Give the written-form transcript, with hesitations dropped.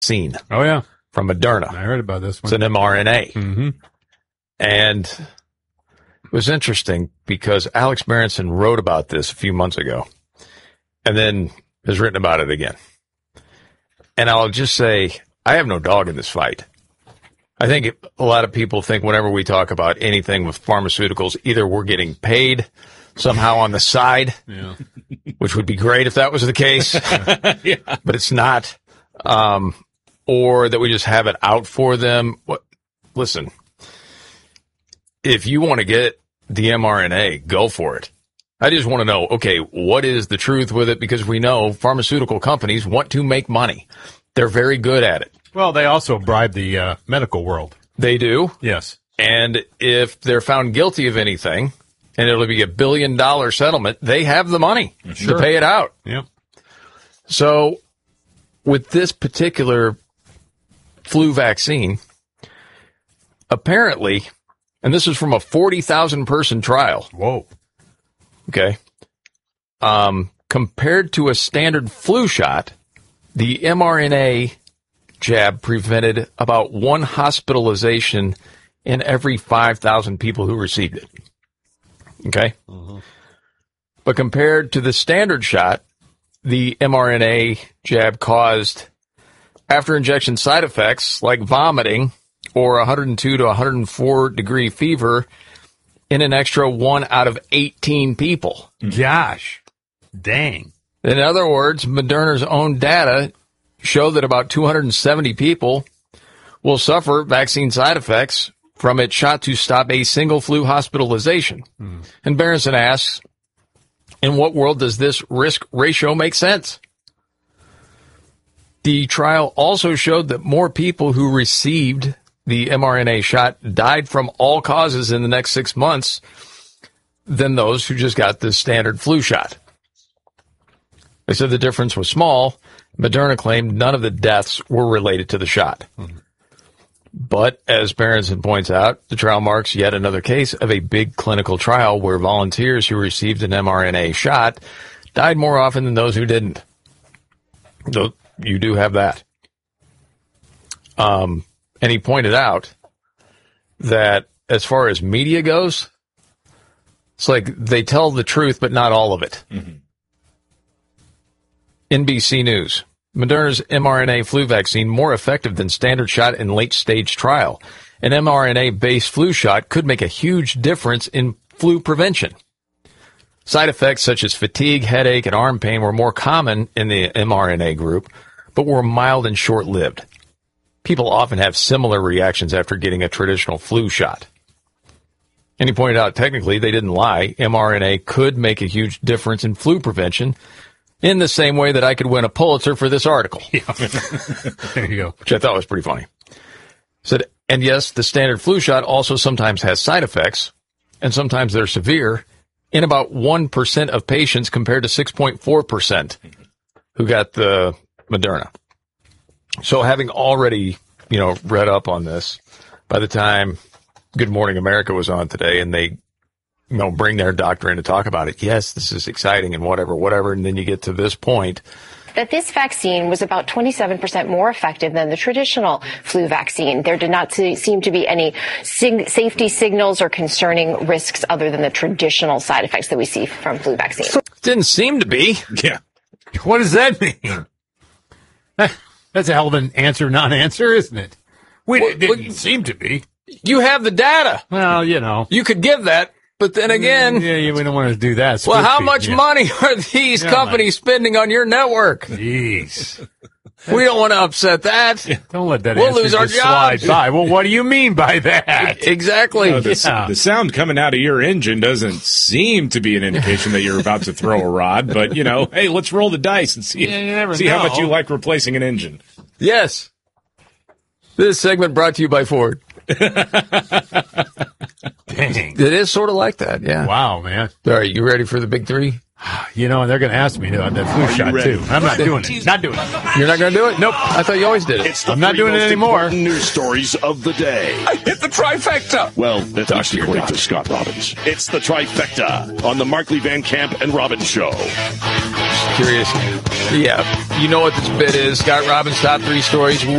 vaccine. Oh, yeah. From Moderna. I heard about this one. It's an mRNA. Mm-hmm. And it was interesting because Alex Berenson wrote about this a few months ago and then has written about it again. And I'll just say, I have no dog in this fight. I think a lot of people think whenever we talk about anything with pharmaceuticals, either we're getting paid somehow on the side, which would be great if that was the case, but it's not, or that we just have it out for them. Listen, if you want to get the mRNA, go for it. I just want to know, okay, what is the truth with it? Because we know pharmaceutical companies want to make money. They're very good at it. Well, they also bribe the medical world. They do? Yes. And if they're found guilty of anything, and it'll be $1 billion settlement, they have the money to pay it out. Yep. So with this particular flu vaccine, apparently, and this is from a 40,000 person trial. Whoa. Okay. Compared to a standard flu shot, the mRNA jab prevented about one hospitalization in every 5,000 people who received it. Okay? Mm-hmm. But compared to the standard shot, the mRNA jab caused after injection side effects like vomiting or 102 to 104 degree fever in an extra 1 out of 18 people. Gosh. Dang. In other words, Moderna's own data show that about 270 people will suffer vaccine side effects from its shot to stop a single flu hospitalization. And Berenson asks, in what world does this risk ratio make sense? The trial also showed that more people who received the mRNA shot died from all causes in the next 6 months than those who just got the standard flu shot. They said the difference was small. Moderna claimed none of the deaths were related to the shot. But, as Berenson points out, the trial marks yet another case of a big clinical trial where volunteers who received an mRNA shot died more often than those who didn't. So you do have that. And he pointed out that as far as media goes, it's like they tell the truth, but not all of it. Mm-hmm. NBC News. Moderna's mRNA flu vaccine more effective than standard shot in late-stage trial. An mRNA-based flu shot could make a huge difference in flu prevention. Side effects such as fatigue, headache, and arm pain were more common in the mRNA group, but were mild and short-lived. People often have similar reactions after getting a traditional flu shot. And he pointed out technically they didn't lie. mRNA could make a huge difference in flu prevention in the same way that I could win a Pulitzer for this article. Yeah. There you go. Which I thought was pretty funny. Said, and yes, the standard flu shot also sometimes has side effects, and sometimes they're severe, in about 1% of patients compared to 6.4% who got the Moderna. So having already, read up on this, by the time Good Morning America was on today and they bring their doctor in to talk about it. Yes, this is exciting and whatever. And then you get to this point. That this vaccine was about 27% more effective than the traditional flu vaccine. There did not seem to be any safety signals or concerning risks other than the traditional side effects that we see from flu vaccines. Didn't seem to be. Yeah. What does that mean? That's a hell of an answer, non-answer, isn't it? It didn't seem to be. You have the data. Well, You could give that. But then again, we don't want to do that. Well, how much money are these companies spending on your network? Jeez. We don't want to upset that. Don't let that we'll lose our jobs. Slide by. Well, what do you mean by that? Exactly. The sound coming out of your engine doesn't seem to be an indication that you're about to throw a rod. But, hey, let's roll the dice and see how much you like replacing an engine. Yes. This segment brought to you by Ford. Dang. It is sort of like that, yeah. Wow, man. All right, you ready for the big three? They're going to ask me about that flu shot, too. I'm not doing it. Not doing it. You're not going to do it? Nope. I thought you always did it. I'm not doing it anymore. News stories of the day. I hit the trifecta. Well, at least according to Scott Robbins. It's the trifecta on the Markley Van Camp and Robbins Show. Just curious. Yeah, you know what this bit is. Scott Robbins' top 3 stories.